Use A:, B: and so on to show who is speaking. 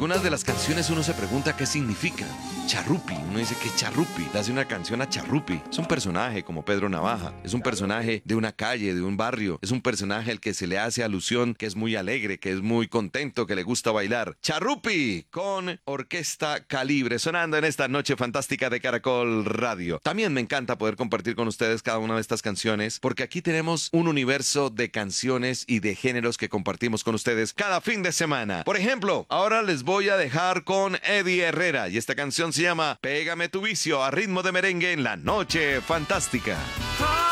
A: algunas de las canciones uno se pregunta qué significan. Charrupi, uno dice que Charrupi, le hace una canción a Charrupi. Es un personaje como Pedro Navaja, es un personaje de una calle, de un barrio, es un personaje al que se le hace alusión, que es muy alegre, que es muy contento, que le gusta bailar. Charrupi con Orquesta Calibre, sonando en esta noche fantástica de Caracol Radio. También me encanta poder compartir con ustedes cada una de estas canciones, porque aquí tenemos un universo de canciones y de géneros que compartimos con ustedes cada fin de semana. Por ejemplo, ahora les voy a dejar con Eddie Herrera y esta canción se llama Pégame tu vicio a ritmo de merengue en la noche fantástica.